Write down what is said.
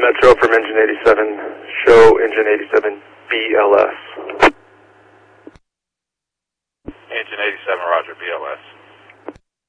Metro from Engine 87. Show Engine 87 BLS. Engine 87, roger, BLS.